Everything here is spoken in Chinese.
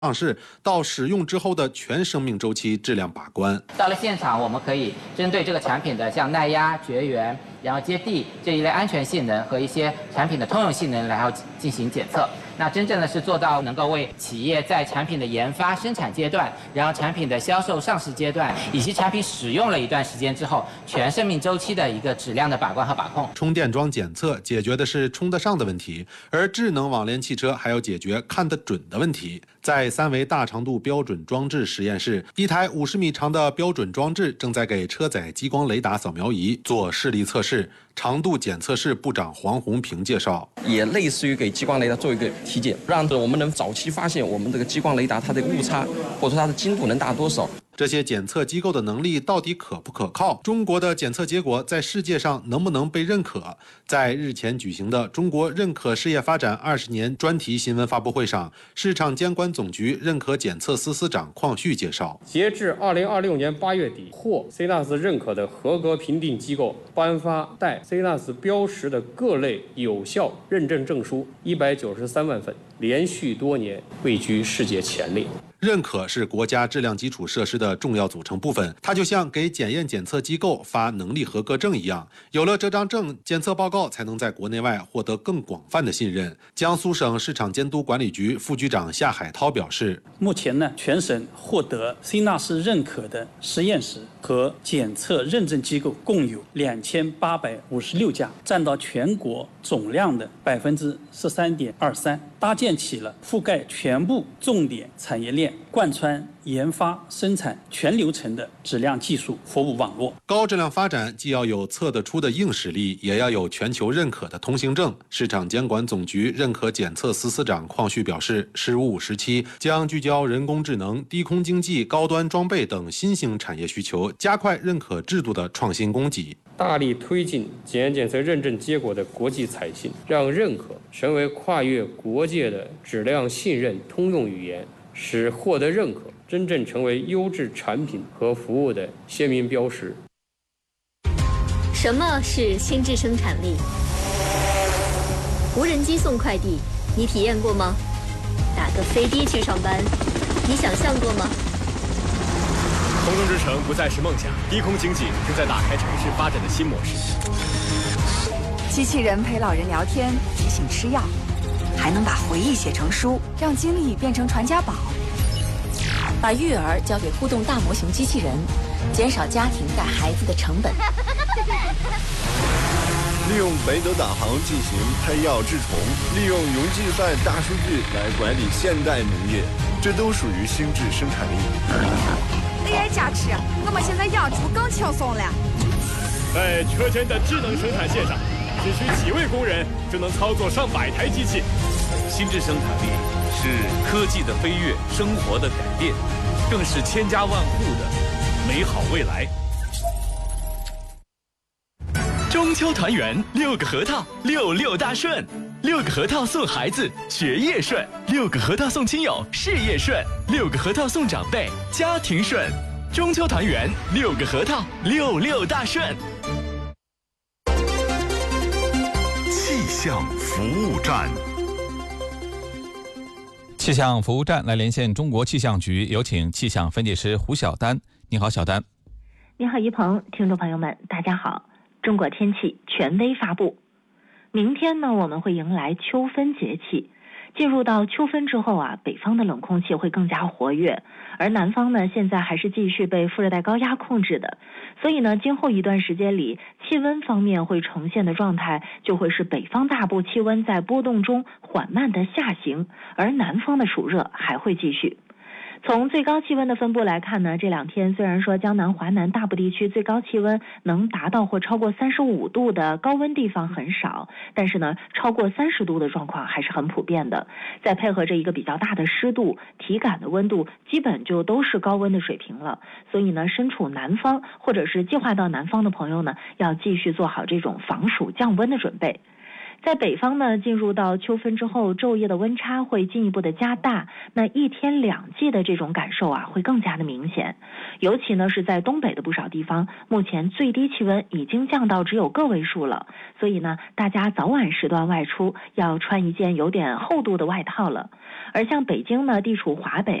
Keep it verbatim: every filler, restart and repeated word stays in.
上市到使用之后的全生命周期质量把关。 到了现场，我们可以针对这个产品的像耐压、绝缘，然后接地这一类安全性能和一些产品的通用性能来要进行检测。那真正的是做到能够为企业在产品的研发、生产阶段，然后产品的销售、上市阶段，以及产品使用了一段时间之后，全生命周期的一个质量的把关和把控。 充电桩检测解决的是充得上的问题，而智能网联汽车还要解决看得准的问题。在三维大长度标准装置实验室，一台五十米长的标准装置正在给车载激光雷达扫描仪做视力测试。长度检测室部长黄红平介绍， 也类似于给激光雷达做一个体检，让我们能早期发现我们这个激光雷达它的误差，或者说它的精度能大多少。 这些检测机构的能力到底可不可靠？中国的检测结果在世界上能不能被认可？在日前举行的中国认可事业发展二十年专题新闻发布会上，市场监管总局认可检测司司长邝旭介绍， 截至二零二六年八月底，获 C N A S 认可的合格评定机构颁发带 C N A S 标识的各类有效认证证书一百九十三万份，连续多年位居世界前列。 认可是国家质量基础设施的重要组成部分，它就像给检验检测机构发能力合格证一样，有了这张证，检测报告才能在国内外获得更广泛的信任。江苏省市场监督管理局副局长夏海涛表示， 目前呢，全省获得 C N A S 认可的实验室和检测认证机构共有两千八百五十六家，占到全国总量的百分之十三点二三，搭建起了覆盖全部重点产业链、贯穿研发、生产全流程的质量技术服务网络。 高质量发展既要有测得出的硬实力，也要有全球认可的通行证。市场监管总局认可检测司司长邝旭表示，十五时期将聚焦人工智能、低空经济、高端装备等新兴产业需求，加快认可制度的创新供给， 大力推进检验检测认证结果的国际采信，让认可成为跨越国界的质量信任通用语言，使获得认可真正成为优质产品和服务的鲜明标识。 什么是心智生产力？无人机送快递，你体验过吗？打个飞的去上班，你想象过吗？ 空中之城不再是梦想，低空经济正在打开城市发展的新模式。 机器人陪老人聊天，提醒吃药，还能把回忆写成书，让经历变成传家宝。 把育儿交给互动大模型机器人，减少家庭带孩子的成本。 利用北斗导航进行配药治虫，利用云计算大数据来管理现代农业，这都属于心智生产力。 A I 加持，我们现在养猪更轻松了。 在车间的智能生产线上，只需几位工人就能操作上百台机器。 心智生产力是科技的飞跃，生活的改变，更是千家万户的美好未来。 中秋团圆，六个核桃，六六大顺。六个核桃送孩子，学业顺；六个核桃送亲友，事业顺；六个核桃送长辈，家庭顺。中秋团圆，六个核桃，六六大顺。 气象服务站。 气象服务站来连线中国气象局，有请气象分析师胡晓丹。你好，小丹。 你好，一鹏，听众朋友们，大家好。中国天气权威发布，明天呢，我们会迎来秋分节气。进入到秋分之后啊，北方的冷空气会更加活跃，而南方呢，现在还是继续被副热带高压控制的，所以呢，今后一段时间里，气温方面会呈现的状态就会是北方大部气温在波动中缓慢的下行，而南方的暑热还会继续。从最高气温的分布来看呢，这两天虽然说江南、华南大部地区最高气温能达到或超过三十五度的高温地方很少，但是呢，超过三十度的状况还是很普遍的。再配合着一个比较大的湿度，体感的温度基本就都是高温的水平了。所以呢，身处南方或者是计划到南方的朋友呢，要继续做好这种防暑降温的准备。 在北方呢，进入到秋分之后，昼夜的温差会进一步的加大，那一天两季的这种感受啊，会更加的明显。尤其呢是在东北的不少地方，目前最低气温已经降到只有个位数了，所以呢，大家早晚时段外出要穿一件有点厚度的外套了。而像北京呢，地处华北。